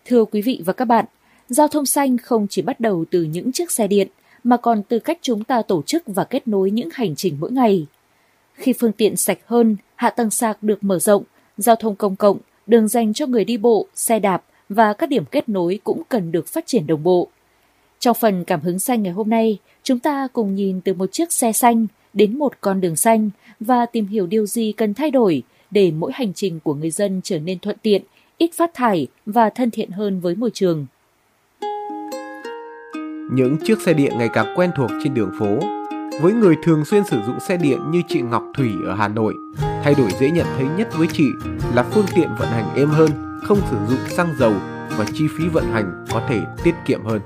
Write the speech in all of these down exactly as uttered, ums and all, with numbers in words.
Thưa quý vị và các bạn, giao thông xanh không chỉ bắt đầu từ những chiếc xe điện, mà còn từ cách chúng ta tổ chức và kết nối những hành trình mỗi ngày. Khi phương tiện sạch hơn, hạ tầng sạc được mở rộng, giao thông công cộng, đường dành cho người đi bộ, xe đạp và các điểm kết nối cũng cần được phát triển đồng bộ. Trong phần Cảm hứng xanh ngày hôm nay, chúng ta cùng nhìn từ một chiếc xe xanh đến một con đường xanh và tìm hiểu điều gì cần thay đổi để mỗi hành trình của người dân trở nên thuận tiện, ít phát thải và thân thiện hơn với môi trường. Những chiếc xe điện ngày càng quen thuộc trên đường phố. Với người thường xuyên sử dụng xe điện như chị Ngọc Thủy ở Hà Nội, thay đổi dễ nhận thấy nhất với chị là phương tiện vận hành êm hơn, không sử dụng xăng dầu và chi phí vận hành có thể tiết kiệm hơn.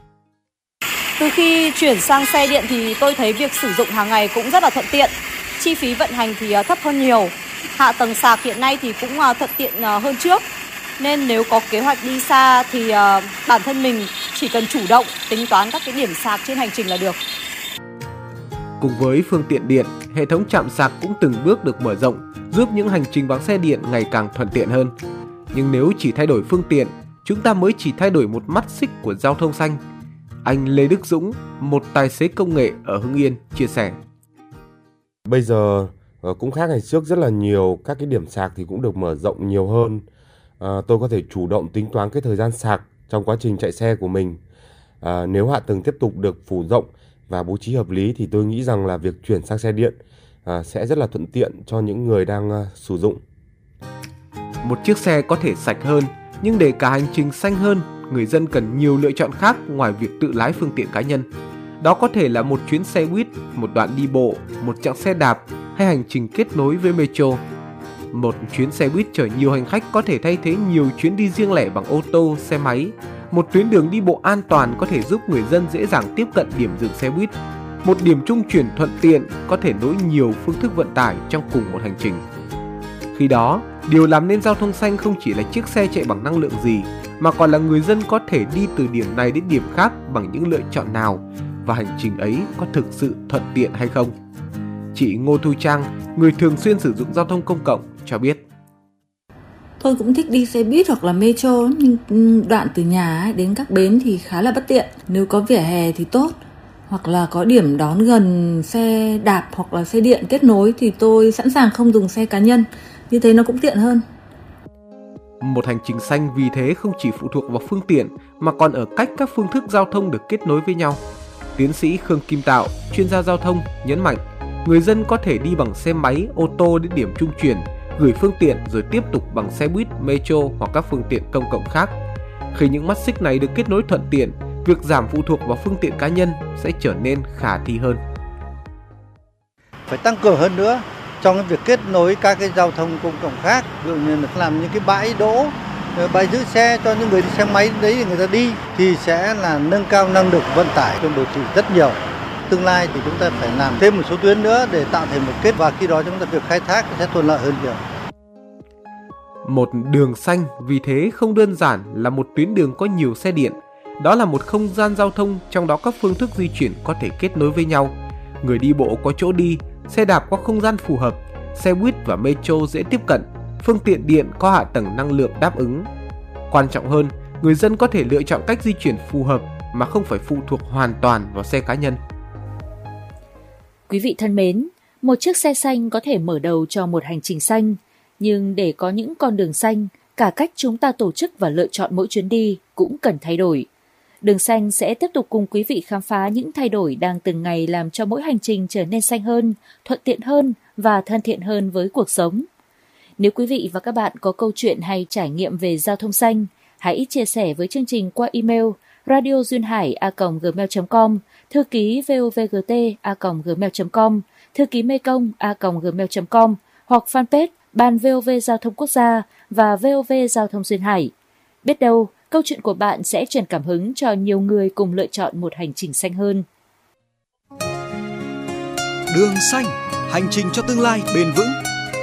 Từ khi chuyển sang xe điện thì tôi thấy việc sử dụng hàng ngày cũng rất là thuận tiện. Chi phí vận hành thì thấp hơn nhiều. Hạ tầng sạc hiện nay thì cũng thuận tiện hơn trước. Nên nếu có kế hoạch đi xa thì bản thân mình chỉ cần chủ động tính toán các cái điểm sạc trên hành trình là được. Cùng với phương tiện điện, hệ thống trạm sạc cũng từng bước được mở rộng, giúp những hành trình bằng xe điện ngày càng thuận tiện hơn. Nhưng nếu chỉ thay đổi phương tiện, chúng ta mới chỉ thay đổi một mắt xích của giao thông xanh. Anh Lê Đức Dũng, một tài xế công nghệ ở Hưng Yên, chia sẻ. Bây giờ cũng khác ngày trước rất là nhiều, các cái điểm sạc thì cũng được mở rộng nhiều hơn. À, tôi có thể chủ động tính toán cái thời gian sạc trong quá trình chạy xe của mình. À, nếu hạ tầng tiếp tục được phủ rộng và bố trí hợp lý thì tôi nghĩ rằng là việc chuyển sang xe điện à, sẽ rất là thuận tiện cho những người đang à, sử dụng. Một chiếc xe có thể sạch hơn, nhưng để cả hành trình xanh hơn, người dân cần nhiều lựa chọn khác ngoài việc tự lái phương tiện cá nhân. Đó có thể là một chuyến xe buýt, một đoạn đi bộ, một chặng xe đạp hay hành trình kết nối với metro. Một chuyến xe buýt chở nhiều hành khách có thể thay thế nhiều chuyến đi riêng lẻ bằng ô tô, xe máy. Một tuyến đường đi bộ an toàn có thể giúp người dân dễ dàng tiếp cận điểm dừng xe buýt. Một điểm trung chuyển thuận tiện có thể nối nhiều phương thức vận tải trong cùng một hành trình. Khi đó, điều làm nên giao thông xanh không chỉ là chiếc xe chạy bằng năng lượng gì, mà còn là người dân có thể đi từ điểm này đến điểm khác bằng những lựa chọn nào, và hành trình ấy có thực sự thuận tiện hay không. Chị Ngô Thu Trang, người thường xuyên sử dụng giao thông công cộng, cho biết. Tôi cũng thích đi xe buýt hoặc là metro, nhưng đoạn từ nhà đến các bến thì khá là bất tiện. Nếu có vỉa hè thì tốt, hoặc là có điểm đón gần xe đạp hoặc là xe điện kết nối thì tôi sẵn sàng không dùng xe cá nhân, như thế nó cũng tiện hơn. Một hành trình xanh vì thế không chỉ phụ thuộc vào phương tiện mà còn ở cách các phương thức giao thông được kết nối với nhau. Tiến sĩ Khương Kim Tạo, chuyên gia giao thông, nhấn mạnh người dân có thể đi bằng xe máy, ô tô đến điểm trung chuyển, gửi phương tiện rồi tiếp tục bằng xe buýt, metro hoặc các phương tiện công cộng khác. Khi những mắt xích này được kết nối thuận tiện, việc giảm phụ thuộc vào phương tiện cá nhân sẽ trở nên khả thi hơn. Phải tăng cường hơn nữa trong cái việc kết nối các cái giao thông công cộng khác, ví dụ như là làm những cái bãi đỗ, bãi giữ xe cho những người đi xe máy đấy thì người ta đi, thì sẽ là nâng cao năng lực vận tải trong đô thị rất nhiều. Tương lai thì chúng ta phải làm thêm một số tuyến nữa để tạo thành một kết, và khi đó chúng ta việc khai thác sẽ thuận lợi hơn nhiều. Một đường xanh vì thế không đơn giản là một tuyến đường có nhiều xe điện. Đó là một không gian giao thông trong đó các phương thức di chuyển có thể kết nối với nhau. Người đi bộ có chỗ đi, xe đạp có không gian phù hợp, xe buýt và metro dễ tiếp cận, phương tiện điện có hạ tầng năng lượng đáp ứng. Quan trọng hơn, người dân có thể lựa chọn cách di chuyển phù hợp mà không phải phụ thuộc hoàn toàn vào xe cá nhân. Quý vị thân mến, một chiếc xe xanh có thể mở đầu cho một hành trình xanh, nhưng để có những con đường xanh, cả cách chúng ta tổ chức và lựa chọn mỗi chuyến đi cũng cần thay đổi. Đường xanh sẽ tiếp tục cùng quý vị khám phá những thay đổi đang từng ngày làm cho mỗi hành trình trở nên xanh hơn, thuận tiện hơn và thân thiện hơn với cuộc sống. Nếu quý vị và các bạn có câu chuyện hay trải nghiệm về giao thông xanh, hãy chia sẻ với chương trình qua email radio duyên hải a còng gmail chấm com, thư ký vovgt a còng gmail chấm com, thư ký mekong a còng gmail chấm com hoặc fanpage Ban vê o vê Giao thông Quốc gia và vê o vê Giao thông Duyên Hải. Biết đâu, câu chuyện của bạn sẽ truyền cảm hứng cho nhiều người cùng lựa chọn một hành trình xanh hơn. Đường xanh, hành trình cho tương lai bền vững.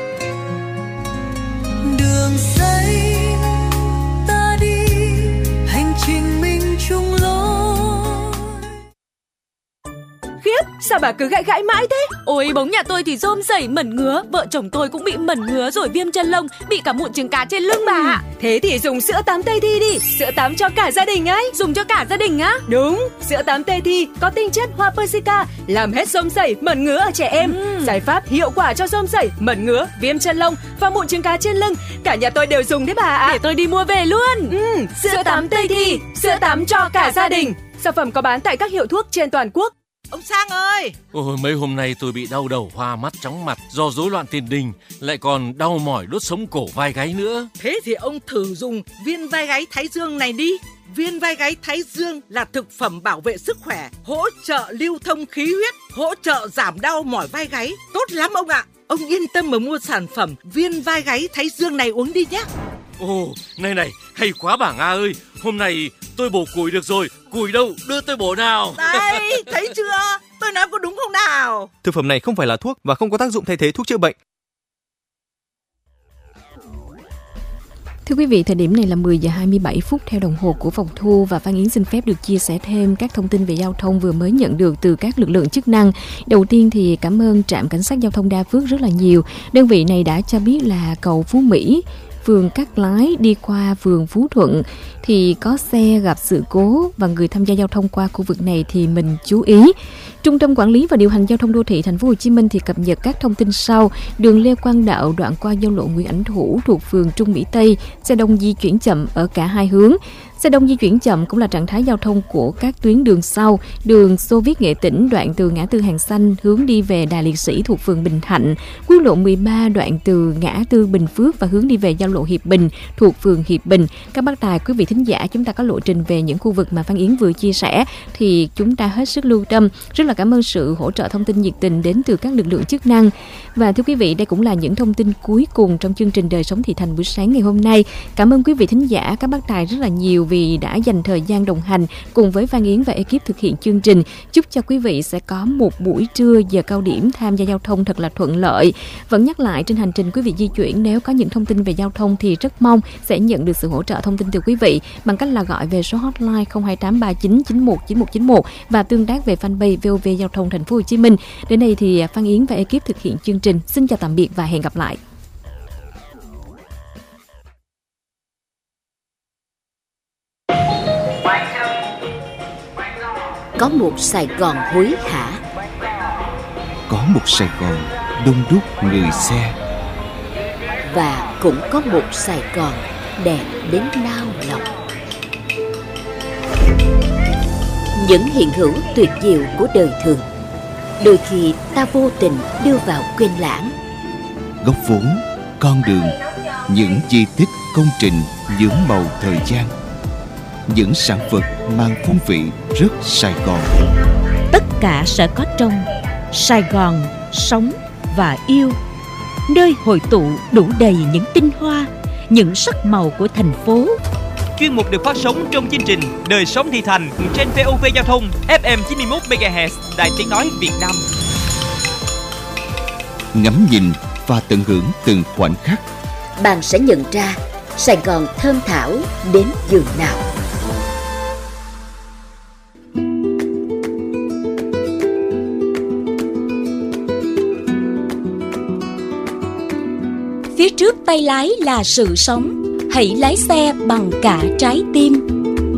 Đường xanh ta đi, hành trình mình chung lối. Khiếp, sao Sao bà cứ gãi gãi mãi thế? Ôi bóng nhà tôi thì rôm rẩy mẩn ngứa, vợ chồng tôi cũng bị mẩn ngứa rồi viêm chân lông, bị cả mụn trứng cá trên lưng bà ạ. Thế thì dùng sữa tắm Tây Thi đi, sữa tắm cho cả gia đình ấy. Dùng cho cả gia đình á? Đúng, sữa tắm Tây Thi có tinh chất hoa Persica, làm hết rôm rẩy mẩn ngứa ở trẻ em. Ừ. Giải pháp hiệu quả cho rôm rẩy, mẩn ngứa, viêm chân lông và mụn trứng cá trên lưng. Cả nhà tôi đều dùng đấy bà ạ. Để tôi đi mua về luôn. Ừ, sữa, sữa tắm Tây Thi, sữa tắm cho cả gia đình. Sản phẩm có bán tại các hiệu thuốc trên toàn quốc. Ông Sang ơi! Ôi, mấy hôm nay tôi bị đau đầu, hoa mắt, chóng mặt do rối loạn tiền đình, lại còn đau mỏi đốt sống cổ vai gáy nữa. Thế thì ông thử dùng viên vai gáy Thái Dương này đi. Viên vai gáy Thái Dương là thực phẩm bảo vệ sức khỏe, hỗ trợ lưu thông khí huyết, hỗ trợ giảm đau mỏi vai gáy. Tốt lắm ông ạ! Ông yên tâm mà mua sản phẩm viên vai gáy Thái Dương này uống đi nhé. Ồ, này này, hay quá bà Nga ơi. Hôm nay tôi bổ củi được rồi. Củi đâu, đưa tôi bổ nào. Đây, thấy chưa? Tôi nói có đúng không nào? Thực phẩm này không phải là thuốc và không có tác dụng thay thế thuốc chữa bệnh. Thưa quý vị, thời điểm này là mười giờ hai mươi bảy phút theo đồng hồ của phòng thu, và Phan Yến xin phép được chia sẻ thêm các thông tin về giao thông vừa mới nhận được từ các lực lượng chức năng. Đầu tiên thì cảm ơn trạm cảnh sát giao thông Đa Phước rất là nhiều. Đơn vị này đã cho biết là cầu Phú Mỹ, phường Cát Lái đi qua phường Phú Thuận thì có xe gặp sự cố, và người tham gia giao thông qua khu vực này thì mình chú ý. Trung tâm Quản lý và Điều hành Giao thông Đô thị Thành phố Hồ Chí Minh thì cập nhật các thông tin sau: đường Lê Quang Đạo đoạn qua giao lộ Nguyễn Ảnh Thủ thuộc phường Trung Mỹ Tây, xe đông di chuyển chậm ở cả hai hướng. Xe đông di chuyển chậm cũng là trạng thái giao thông của các tuyến đường sau: đường Xô Viết Nghệ Tĩnh đoạn từ ngã tư Hàng Xanh hướng đi về Đài Liệt Sĩ thuộc phường Bình Thạnh, quốc lộ mười ba đoạn từ ngã tư Bình Phước và hướng đi về giao lộ Hiệp Bình thuộc phường Hiệp Bình. Các bác tài, quý vị thính giả, chúng ta có lộ trình về những khu vực mà Phan Yến vừa chia sẻ thì chúng ta hết sức lưu tâm. Rất là cảm ơn sự hỗ trợ thông tin nhiệt tình đến từ các lực lượng chức năng. Và thưa quý vị, đây cũng là những thông tin cuối cùng trong chương trình Đời Sống Thị Thành buổi sáng ngày hôm nay. Cảm ơn quý vị thính giả, các bác tài rất là nhiều vì đã dành thời gian đồng hành cùng với Phan Yến và ekip thực hiện chương trình. Chúc cho quý vị sẽ có một buổi trưa giờ cao điểm tham gia giao thông thật là thuận lợi. Vẫn nhắc lại, trên hành trình quý vị di chuyển, nếu có những thông tin về giao thông thì rất mong sẽ nhận được sự hỗ trợ thông tin từ quý vị bằng cách là gọi về số hotline không hai tám ba chín chín một chín một chín một và tương tác về fanpage vê o vê Giao thông Thành phố Hồ Chí Minh. Đến đây thì Phan Yến và ekip thực hiện chương trình xin chào tạm biệt và hẹn gặp lại. Có một Sài Gòn hối hả, có một Sài Gòn đông đúc người xe, và cũng có một Sài Gòn đẹp đến nao lòng. Những hiện hữu tuyệt diệu của đời thường, đôi khi ta vô tình đưa vào quên lãng. Góc phố, con đường, những di tích công trình nhuốm màu thời gian, những sản vật mang phong vị rất Sài Gòn. Tất cả sẽ có trong Sài Gòn sống và yêu, nơi hội tụ đủ đầy những tinh hoa, những sắc màu của thành phố. Chuyên mục được phát sóng trong chương trình Đời Sống Thị Thành trên vê o vê Giao thông ép em chín mươi mốt mê ga héc Đài Tiếng Nói Việt Nam. Ngắm nhìn và tận hưởng từng khoảnh khắc, bạn sẽ nhận ra Sài Gòn thơm thảo đến giường nào. Phía trước tay lái là sự sống, hãy lái xe bằng cả trái tim.